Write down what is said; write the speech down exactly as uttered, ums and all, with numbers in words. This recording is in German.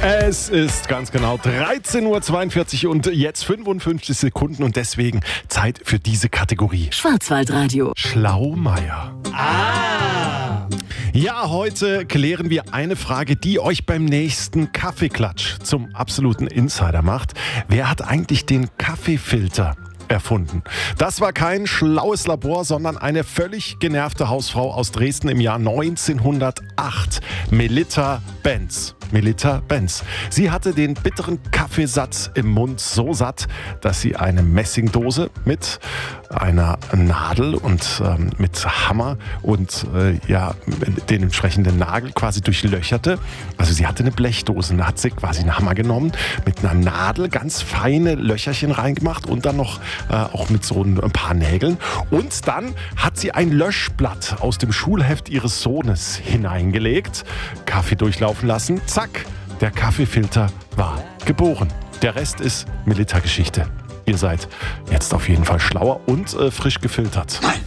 Es ist ganz genau dreizehn Uhr zweiundvierzig und jetzt fünfundfünfzig Sekunden und deswegen Zeit für diese Kategorie. Schwarzwaldradio. Schlaumeier. Ah! Ja, heute klären wir eine Frage, die euch beim nächsten Kaffeeklatsch zum absoluten Insider macht. Wer hat eigentlich den Kaffeefilter erfunden? Das war kein schlaues Labor, sondern eine völlig genervte Hausfrau aus Dresden im Jahr neunzehnhundertacht. Melitta Benz. Melitta Benz. Sie hatte den bitteren Kaffeesatz im Mund so satt, dass sie eine Messingdose mit einer Nadel und ähm, mit Hammer und äh, ja, den entsprechenden Nagel quasi durchlöcherte. Also sie hatte eine Blechdose und da hat sie quasi einen Hammer genommen, mit einer Nadel ganz feine Löcherchen reingemacht und dann noch äh, auch mit so ein, ein paar Nägeln. Und dann hat sie ein Löschblatt aus dem Schulheft ihres Sohnes hineingelegt, Kaffee durchlaufen lassen. Zack, der Kaffeefilter war geboren. Der Rest ist Melitta-Geschichte. Ihr seid jetzt auf jeden Fall schlauer und äh, frisch gefiltert. Nein!